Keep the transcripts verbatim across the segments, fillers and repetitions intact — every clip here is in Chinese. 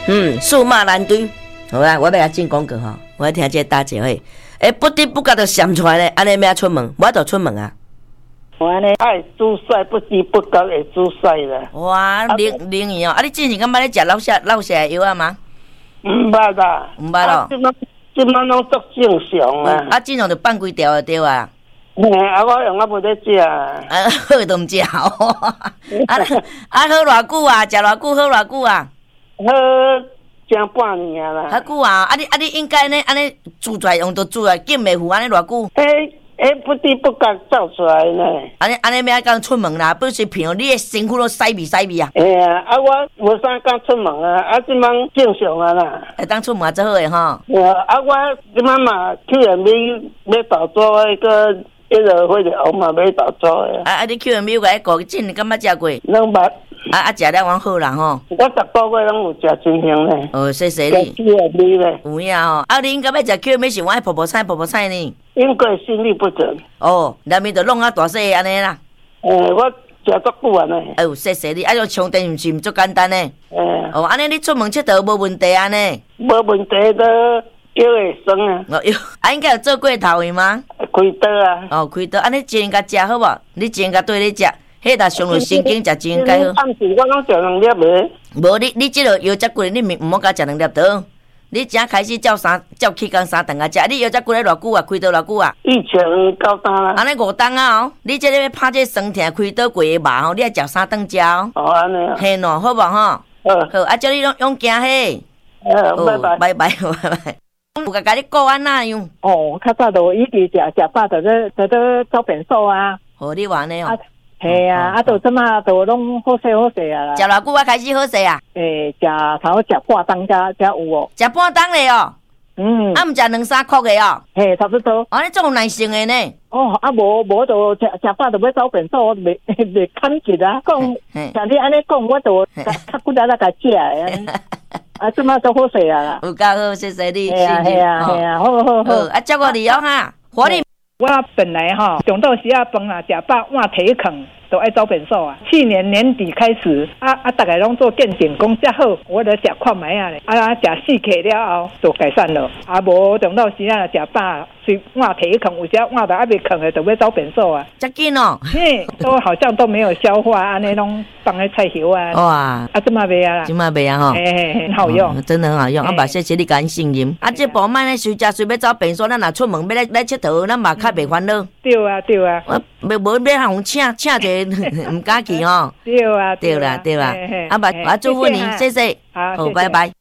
嗯，数码蓝堆，好啊，我要来进广告哈，我要听这大姐会，哎，不知不觉就闪出来咧，安尼要出门，我就出门啊。 我安尼爱煮菜，不知不觉会煮菜啦。 哇，灵灵验哦！啊，你之前敢捌咧食老下老下药啊吗？ 唔捌啦， 唔捌咯。 即摆即摆拢足正常啊。 啊，正常就放几条就对啊。 嘿，啊，我用啊无咧食。 啊，好都唔食哦。啊啊，好偌久啊？食偌久？好偌久啊？ 好，正半年啊啦。 好久啊！啊你啊你应该呢？安尼煮出来用就煮来，紧袂糊安尼偌久？ 诶。诶，不知不觉走出来呢。 安尼安尼，要敢出门啦？不是骗你的身躯都塞味塞味啊！ 哎呀，啊我无啥敢出门啊，啊即摆正常啊啦。 会当出门最好诶吼。 啊，啊我即摆嘛去人民要投资迄个迄个迄个红嘛要投资诶。 啊啊！你去人民个国进，你敢捌食过？ 拢捌。 啊啊！食了往好啦吼。 我十个月拢有食真香咧。 哦，谢谢你。 去人民咧。 有影吼。啊，你应该要食去人民是我爱婆婆菜婆婆菜呢。 因为心律不整。 哦，内面就弄啊大细安尼啦。 诶、欸，我食足久安尼。 哎呦，谢谢你，啊，用充电毋是毋足简单呢。 诶、欸。 哦，安尼你出门佚佗无问题安尼。 无问题都叫会酸啊。 哦哟，啊，应该有做过头的吗？ 开刀啊。 哦，开刀，安尼煎甲食好无？你煎甲对你食，迄若上了神经食煎甲好。 暗时我拢食两粒诶。 无你你即落腰遮骨，你毋好甲食两粒倒。你正开始照三照起工三顿啊食，你腰遮骨咧偌久啊？开刀偌久啊？ 以前九担啦。 安尼五顿啊哦！你即个要拍这酸痛开刀过的肉吼，你爱食三顿食哦。 哦，安尼啊。 嘿喏，好无吼？好，好，啊，叫你用用行嘿。 呃，拜拜， 拜拜，拜拜。有甲甲你顾安那样？ 哦，较早就一直食食饱，就咧就咧走便所啊。 哦，你话呢哦？ 系啊，啊，就即马就拢好势好势啊啦。 食偌久啊开始好势啊？ 诶，食头食半当才才有哦。 食半当嘞哦。嗯。啊，毋食两三箍的哦。 嘿，差不多。 啊，你总有耐性的呢。 哦，啊无无就食食饱就要走便所，袂袂砍紧啊。讲，像你安尼讲，我就较骨力来甲食的。啊，即马都好势啊啦。 有够好，谢谢你。 系啊系啊系啊，好好好。 啊，照顾你哦哈，活力。 我本来哈中昼时啊饭啊食饱换体壳都爱走便所啊。去年年底开始啊啊，大家拢做健检讲遮好，我就食看卖啊咧。啊食四克了后就改善了。啊无中昼时啊食饱，随换体壳，有时换到还袂壳的，就要走便所啊。 遮紧哦。 嘿，都好像都没有消化，安尼拢放在菜油啊。哇！啊，这么袂啊啦。 这么袂啊吼。 嘿，很好用， 真的很好用。啊，嘛谢谢你甲因信任。啊，这步慢咧随食随要走便所，咱若出门要来来佚佗，咱嘛较袂烦恼。 对啊，对啊。 我无无要互请请一个，唔敢去吼。 对啊， 对啦，对啦。啊，嘛我祝福你，谢谢。好，拜拜。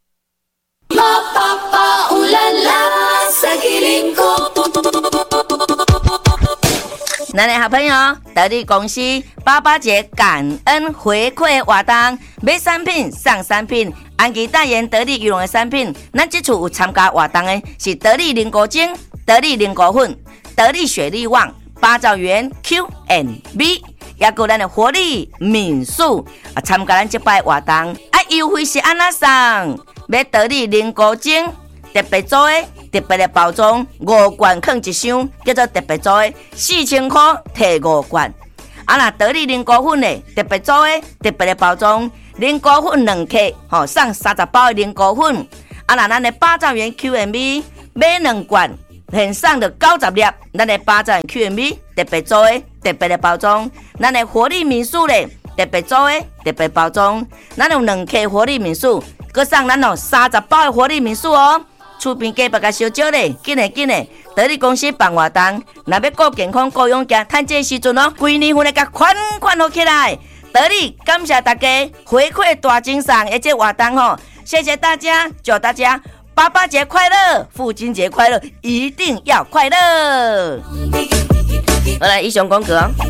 咱的好朋友得力公司八八节感恩回馈活动，买产品送产品，安琪代言得力羽绒的产品。咱这次有参加活动的是得力凝固精、得力凝固粉、得力雪力旺、八兆元 Q and B， 也有咱的活力民宿啊。参加咱这摆活动，啊优惠是安那送？买得力凝固精特别做的。特别的包装，五罐放一箱，叫做特别做的，四千块摕五罐。啊，那得力凝固粉的特别做的，特别的包装，凝固粉两克，吼、哦，送三十包的凝固粉。啊，那咱的八兆元 Q and B 买两罐，现送的九十粒，咱的八兆元 Q and B 特别做的，特别的包装，咱的活力民宿咧特别做的，特别包装，咱有两克活力民宿，佮送咱哦三十包的活力民宿哦。厝边隔壁甲烧酒咧，紧嘞紧嘞！得力公司办活动，若要顾健康、顾勇健，趁这时阵哦，规年份来甲款款好起来。得力感谢大家回馈大精神，而且活动吼，谢谢大家，祝大家爸爸节快乐，父亲节快乐，一定要快乐！好来，以上广告哦。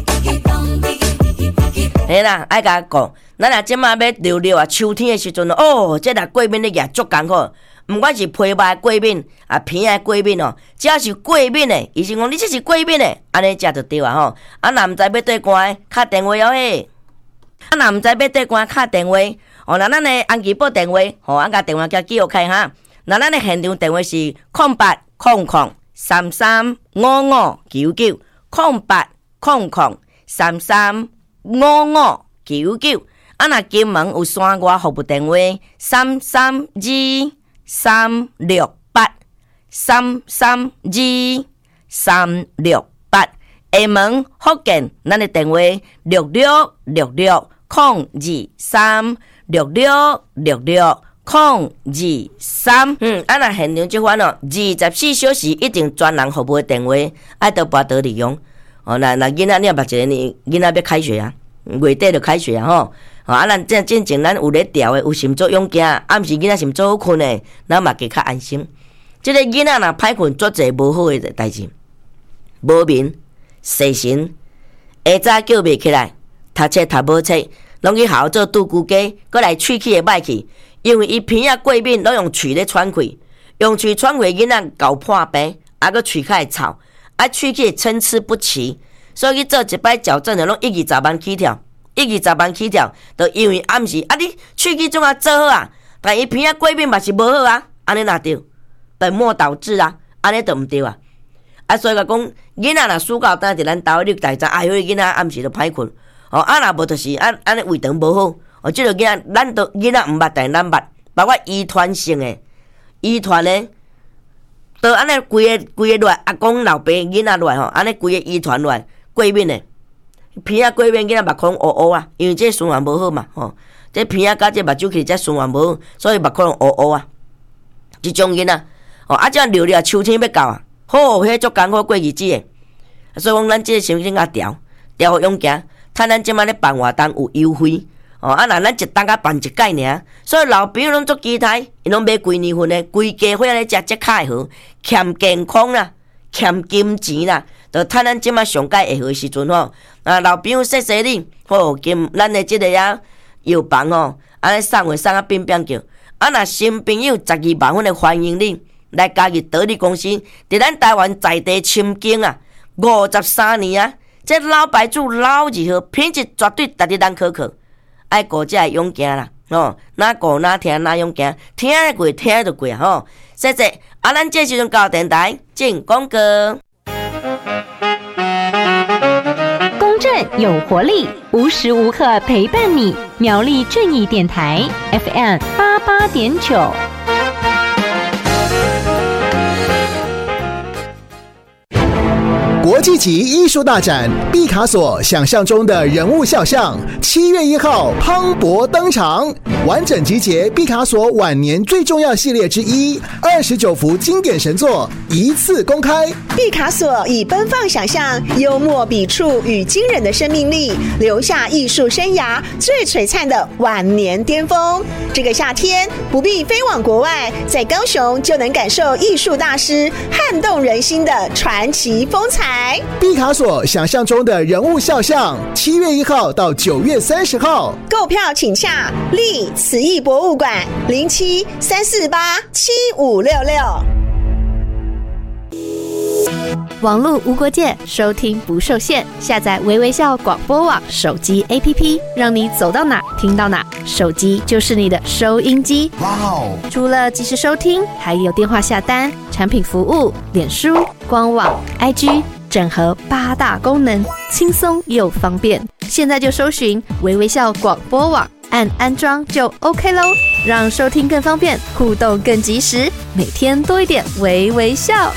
嘿啦，爱甲讲，咱若即马要溜溜啊，秋天的时阵哦，这若过敏的也足艰苦。毋管是皮肉的过敏啊，片的过敏哦，只要是过敏的，医生讲你这是过敏的，安尼食就对啊吼。啊，若毋知要对关敲电话哦嘿，啊，若毋知要对关敲电话，哦，那咱的安琪报电话，吼、哦，啊，甲电话叫记号开哈。那咱的现场电话是空八空空三三五五九九空八空空三三五五九九。 啊，若金门有线我服务电话三三二三六八三三二三六八。厦门福建，咱的电话六六六六空二三六六六六空二三。嗯，啊，若现场即款哦，二十四小时一定专人服务的电话，爱到拨倒利用。哦，那那囡仔你也捌一个呢，囡仔要开学啊，月底就开学啊吼。哦，啊，咱正正正咱有咧调的，有心做勇惊，暗时囡仔心做好困的，咱嘛加较安心。即、這个囡仔若歹困，做者无好的代志，无眠。细神，下早叫袂起来，读册读无册，拢去校做拄骨鸡，搁来喙齿会歹去，因为伊鼻仔过敏，拢用喙咧喘气，用喙喘气囡仔搞破病，啊搁喙较会臭，啊喙齿参差不齐，所以去做一摆矫正的，拢一二十万起跳，一二十万起跳，就因为暗时啊你喙齿总啊做好啊，但伊鼻仔过敏嘛是无好啊，安尼哪对？本末倒置啊，安尼就毋对啊。啊，所以讲讲囡仔若暑假当伫咱兜，你家知哎哟，囡仔暗时就歹困，哦，啊若无就是安安尼胃肠无好，哦，即个囡仔咱都囡仔毋捌，但咱捌，包括遗传性的，遗传的，都安尼规个规个落阿公老爸囡仔落吼，安尼规个遗传落过敏的，鼻仔过敏囡仔目孔乌乌啊，因为这循环无好嘛，吼，这鼻仔甲这目睭气这循环无好，所以目孔乌乌啊，即种囡仔，哦，啊这流了秋天要到啊。好，迄足艰苦过日子诶，所以讲咱即个身体较调，调互勇行，趁咱即摆咧办活动有优惠，哦，啊，若咱一档甲办一届尔，所以老朋友拢足期待，因拢买规年份诶，规家伙咧食即较好，欠健康啦，欠金钱啦，就趁咱即摆上届会好时阵吼，啊，老朋友说说你，吼，今咱诶即个啊药房吼，安尼送货送啊变变叫，啊，若新朋友十二万分诶欢迎你。来加入得力公司，伫咱台湾在地深耕啊，五十三年啊，这老牌子老字号，品质绝对值得咱可可。爱顾这个勇行啦，吼，哪顾哪听哪勇行，听得过听得过啊，吼。谢谢，啊，咱这时阵到电台进广告。 公正有活力，无时无刻陪伴你。苗栗正义电台 F M 八八点九。 国际级艺术大展毕卡索想象中的人物肖像，七月一号磅礴登场，完整集结毕卡索晚年最重要系列之一，二十九幅经典神作一次公开。 毕卡索以奔放想象、幽默笔触与惊人的生命力，留下艺术生涯最璀璨的晚年巅峰。这个夏天不必飞往国外，在高雄就能感受艺术大师撼动人心的传奇风采。 毕卡索想象中的人物肖像，七月一号到九月三十号， 购票请洽立慈艺博物馆零七三四八七五六六。 网络无国界，收听不受限。下载微微笑广播网手机 A P P， 让你走到哪听到哪。手机就是你的收音机。哇哦！除了即时收听，还有电话下单、产品服务、脸书、官网、I G。整合八大功能，轻松又方便。现在就搜寻微微笑广播网，按安装就 OK 咯，让收听更方便，互动更及时，每天多一点微微笑。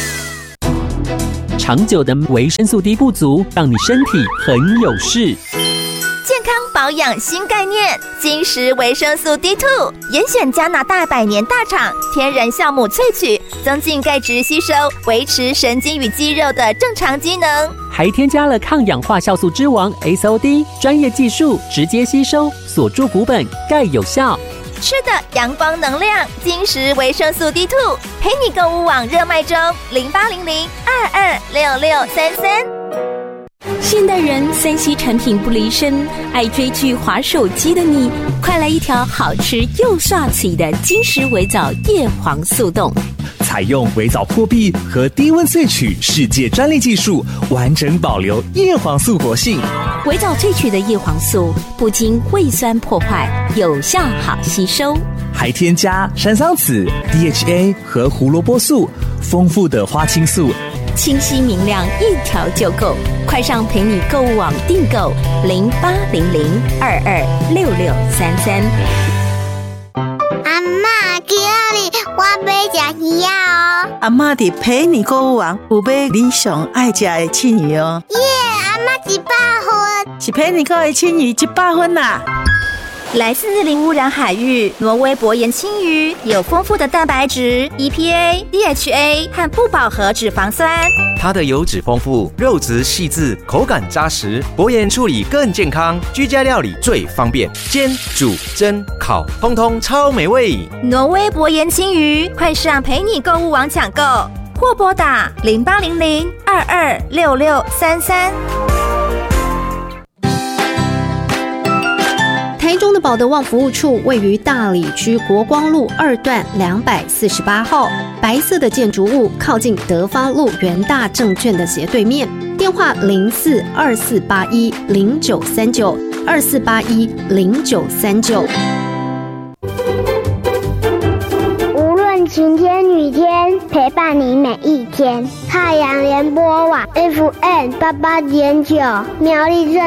长久的维生素 D 不足，让你身体很有事。 健康保养新概念，金石维生素 D 二 严选加拿大百年大厂天然酵母萃取，增进钙质吸收，维持神经与肌肉的正常机能， 还添加了抗氧化酵素之王 S O D， 专业技术直接吸收，锁住骨本，钙有效。 吃的阳光能量，金石维生素 D 二 陪你购物网热卖中，零八零零二二六六三三。 现代人三 C 产品不离身，爱追剧滑手机的你，快来一条好吃又帅气的金石微藻叶黄素冻。 采用微藻破壁和低温萃取世界专利技术，完整保留叶黄素活性。 微藻萃取的叶黄素不经胃酸破坏，有效好吸收， 还添加山桑子、D H A 和胡萝卜素，丰富的花青素清晰明亮，一条就够。快上陪你购物网订购零八零零二二六六三三。 阿嬷，今日我要吃鱼哦。 阿嬷伫陪你购物网有买你上爱吃的青鱼哦。 耶，阿嬷一百分， 是陪你购的青鱼一百分啦。 来自零污染海域，挪威薄盐青鱼有丰富的蛋白质、E P A、D H A 和不饱和脂肪酸。 它的油脂丰富，肉质细致，口感扎实，薄盐处理更健康，居家料理最方便，煎、煮、蒸、烤，通通超美味。 挪威薄盐青鱼，快上陪你购物网抢购，或拨打零八零零二二六六三三。 台中的保德旺服务处位于大里区国光路二段两百四十八号，白色的建筑物靠近德芳路元大证券的斜对面。电话零四二四八一零九三九二四八一零九三九。 无论晴天雨天，陪伴你每一天。太阳联播网 F M 八八点九，苗栗镇